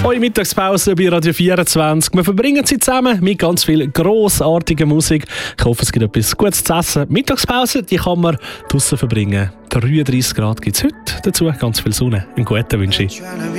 Eure Mittagspause bei Radio 24. Wir verbringen sie zusammen mit ganz viel grossartiger Musik. Ich hoffe, es gibt etwas Gutes zu essen. Mittagspause, die kann man draussen verbringen. 33 Grad gibt es heute. Dazu ganz viel Sonne. Einen guten wünsche ich.